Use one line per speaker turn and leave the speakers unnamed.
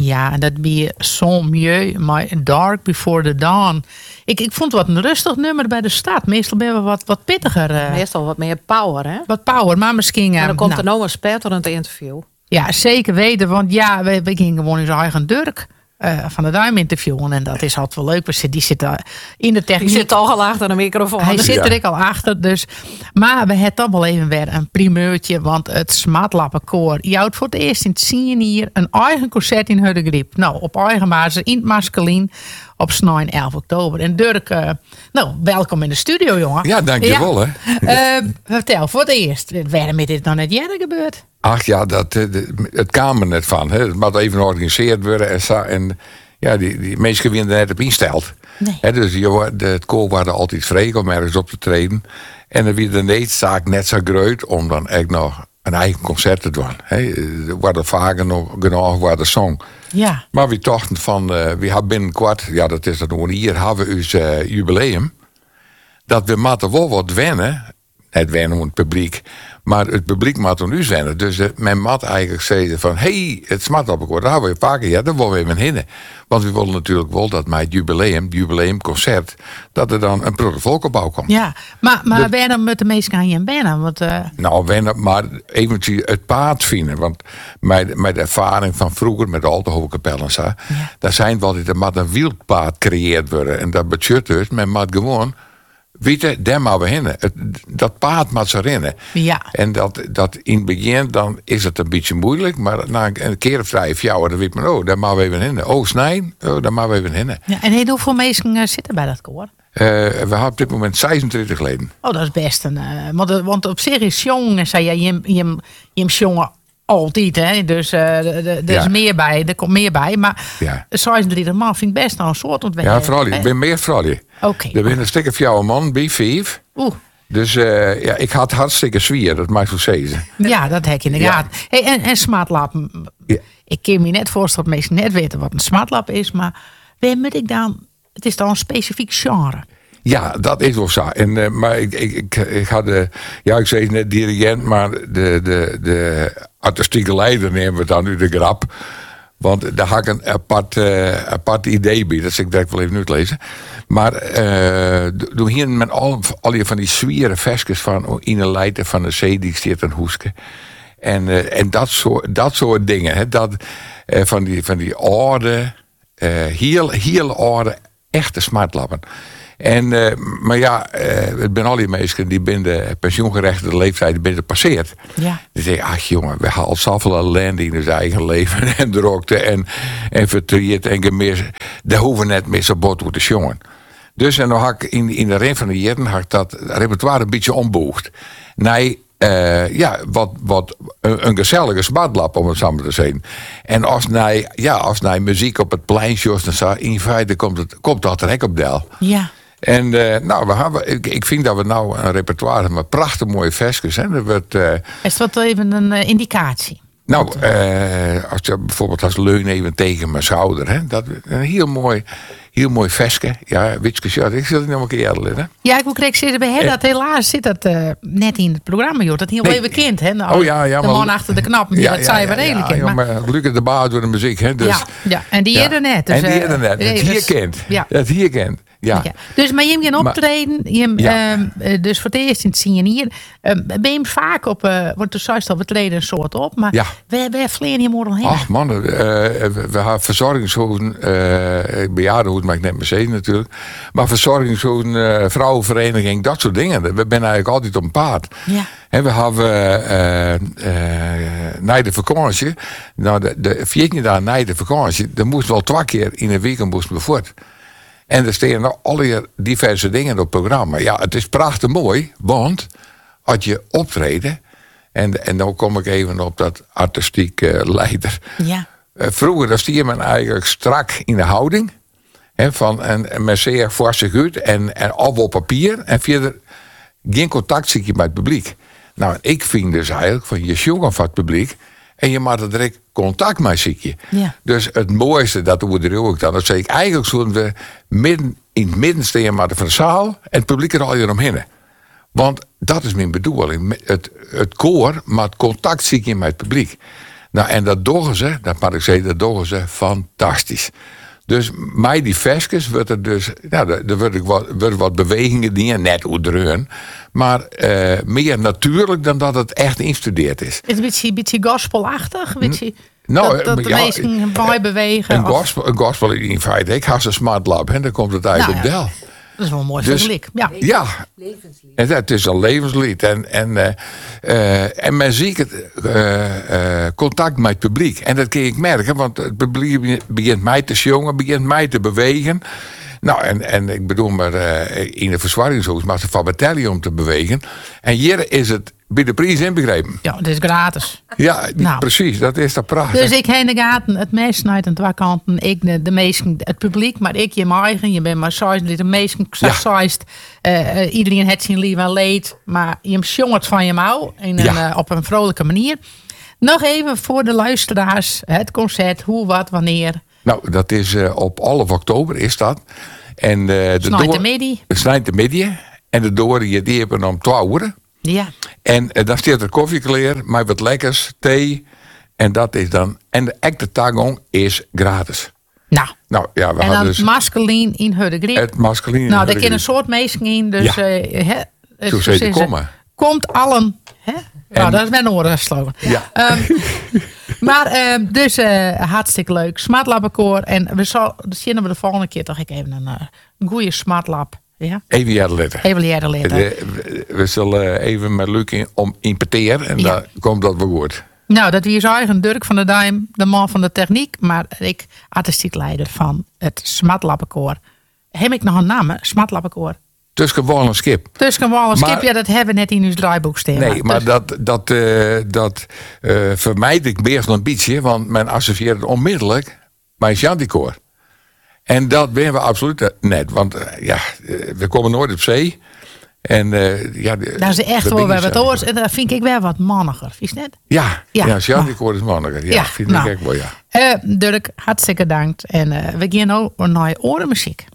Ja, en dat ben zo mieux, maar Dark Before the Dawn. Ik vond het wat een rustig nummer bij de stad. Meestal ben we wat pittiger.
Meestal wat meer power, hè?
Wat power, maar misschien...
En dan komt er nou een spetterend interview.
Ja, zeker weten, want ja, we gingen gewoon in zijn eigen Dirk van de Duim interviewen. En dat is altijd wel leuk. Die zit in de techniek.
Die zit al achter de microfoon.
Hij zit er ook al achter. Dus. Maar we hebben toch wel even weer een primeurtje. Want het Smartlappenkoor houdt voor het eerst in het zien hier een eigen concert in Huddegriep. Nou, op eigen basis in het Maskelien op 11 oktober. En Dirk, welkom in de studio, jongen.
Ja, dankjewel. Hè.
Vertel, voor het eerst. Waarom is dit nou net jaren gebeurd?
Ach ja, het kwam er net van. Hè. Het moet even georganiseerd worden. En ja, die mensen werden er net op ingesteld.
Nee.
Hè, dus het koor waren altijd vrij om ergens op te treden. En dan werd de zaak net zo groot om dan echt nog een eigen concert te doen. Hè. Er waren vaker nog genoeg waar de song.
Ja.
Maar we dachten van, we hebben binnenkort, ja dat is het nog hier, hebben we ons jubileum. Dat we moeten wel wat wennen. Het wennen om het publiek. Maar het publiek moet aan u wennen. Dus men moet eigenlijk zeggen van... het Smartlappenkoor, daar hebben we vaker. Ja, daar willen we even heen. Want we willen natuurlijk wel dat met het jubileumconcert... dat er dan een protocolgebouw komt.
Ja, maar waarom met de meesten gaan je wennen? Want,
Nou, wennen, maar eventueel het paard vinden. Want met de ervaring van vroeger... met de Altehoven en zo...
Ja.
daar zijn wel dat er moet een wildpaard creëerd worden. En dat betekent dus... men moet gewoon... Weet je, daar maar we heen. Dat paard moet ze rennen.
Ja.
En dat in het begin, dan is het een beetje moeilijk. Maar na een keer of 3 of 4 jaar, dan weet men, daar maar we even heen. Snijn, daar maar we even heen.
Ja, en hoeveel mensen zitten bij dat koor?
We hebben op dit moment 26 leden.
Oh, dat is best een... want op zich is jong, zei je jongen altijd, hè? Dus er is meer bij, er komt meer bij. Maar 36 man vind ik best nou een soort ontwikkeling.
Ja, vooral. Ik ben meer vrouwelijk.
Oké.
Er zijn een stuk of jouw man, bij 5.
Oeh.
Dus ik had hartstikke zwier, dat mag ik zo zeggen.
Ja, dat heb je in de gaten. Hey, en smartlappen.
Ja.
Ik kan me net voorstellen dat mensen net weten wat een smartlap is. Maar waar moet ik dan... Het is dan een specifiek genre.
Ja, dat is wel zo. En, maar ik had ik zei net dirigent, maar de artistieke leider nemen we dan nu de grap. Want daar had ik een apart idee bij. Dat zal ik direct wel even uitlezen. Maar door hier met al je van die zwieren versjes van in een leiter van de zee die zit een hoeske. En dat soort dingen. Hè, van die oude, heel oude, echte smartlappen. En, maar ja, het zijn al die mensen die binnen de pensioengerechtigde leeftijd binnen passeert.
Ja.
Die zeggen, ach jongen, we halen zoveel ellende in ons eigen leven. En drukte en verdriet en gemis. Daar hoeven we net meer zo bot te jongen. Dus en dan had ik in de ren van de jaren had ik dat repertoire een beetje omboogd. Nee, wat een gezellige smartlap om het samen te zien. En als naar muziek op het pleintje, dan in feite komt dat er ook op deel.
Ja.
En ik vind dat we nou een repertoire hebben met prachtig mooie versjes.
Is dat even een indicatie?
Nou, als je bijvoorbeeld als leun even tegen mijn schouder. Hè, dat een heel mooi versje. Ja, witskes, ja, ik zit er nog een keer eerder in.
Ja, ik moet correct zeggen, bij dat helaas zit dat net in het programma, joh. Dat heel even kind, hè? Nou, de man achter de knap, dat zei we redelijk in.
Maar gelukkig de baas door de muziek, hè? Dus,
en die eerder net. Dus,
en die eerder net. Het hier kent.
Ja.
Het hier kent. Ja.
Ja. Dus, maar je hebt geen optreden, dus voor het eerst in het zien hier. Ben je vaak op, want toen zei je al, we treden een soort op, maar waar vleer je morgen heen?
Ach man, we hebben verzorgingshuizen, bejaardenhuizen mag ik net meer zeggen natuurlijk, maar verzorgingshuizen, vrouwenvereniging, dat soort dingen. We zijn eigenlijk altijd op een paard.
Ja.
En we hebben na de vakantie, de 14 dagen na de vakantie, dan moesten we al 2 keer in een week moesten we voort. En er staan nog alle diverse dingen op het programma. Ja, het is prachtig mooi, want als je optreden... En dan kom ik even op dat artistiek leider.
Ja.
Vroeger stier men eigenlijk strak in de houding. Hè, en men zeer voor zich uit en af op papier. En verder geen contact zie je met het publiek. Nou, ik vind dus eigenlijk van je jongen van het publiek... En je maakt er direct contact mee ziekje.
Ja.
Dus het mooiste, dat doen we er ook dan. Dat zeg ik eigenlijk zo'n we in het midden staan maar van de zaal. En het publiek er al omheen. Want dat is mijn bedoeling. Het koor maakt contact ziekje met het publiek. Nou, en dat doen ze, dat mag ik zeggen, dat doen ze fantastisch. Dus mij die versjes wordt er dus, ja, er wordt wat bewegingen niet net oedreun, maar meer natuurlijk dan dat het echt instudeerd is.
Is het een beetje gospelachtig?
Nou,
dat de mensen bij bewegen?
Een gospel in feite. Ik ga ze smart lab en dan komt het eigenlijk op del.
Dat is wel een mooi vergelijk.
Ja, en het is een levenslied. En men ziet het contact met het publiek. En dat kun ik merken, want het publiek begint mij te jongen, begint mij te bewegen. Nou, en ik bedoel maar in de verzwaringshoes, maar ze van Battalion om te bewegen. En hier is het bij de prijs inbegrepen.
Ja, het is gratis.
Ja, precies. Dat is dat prachtig.
Dus ik heen de gaten, het meest uit aan twee kanten. Ik de meesten, het publiek, maar ik je eigen. Je bent maar 6 de meesten gezegd. Iedereen heeft zijn lief en leed. Maar je jongt van je mouw. Op een vrolijke manier. Nog even voor de luisteraars. Het concert, hoe, wat, wanneer.
Nou, dat is op 11 oktober is dat. En
Snijdt de middag.
Snijdt de middag. En de doren die hebben om 12 uur.
Ja.
En dan staat er koffie klaar, maar wat lekkers, thee. En dat is dan. En de echte tagong is gratis. Nou ja, we
en
hadden
dan
dus
masculien in Huddegrip.
het masculin.
Nou, daar kunnen een soort mensen in. Dus
zo zei je komen.
Komt allen. Nou, dat is mijn oorlogslogan.
Ja.
Maar dus hartstikke leuk. Smartlabbenkoor. En zien we de volgende keer toch even een goede smartlab. Ja?
Even jaren later. We zullen even met Luc om importeren. En dan komt dat wel goed.
Nou, dat wie is eigen Dirk van der Duim, de man van de techniek. Maar ik artistiek leider van het Smartlabbenkoor. Heb ik nog een naam? Smartlabbenkoor.
Tussen wal en skip.
Tussen wal en skip, ja, dat hebben we net in ons draaiboek staan.
Nee, maar dat vermijd ik best een beetje. Want men associeert het onmiddellijk bij Chanticoor. En dat ben we absoluut net. Want we komen nooit op zee. En dat
is echt wel wat oors. En dat vind ik wel wat manniger. Vies net?
Ja, Chanticoor is manniger. Ja, vind ik ook wel, ja.
Dirk, hartstikke dank. En we gaan nu naar orenmuziek.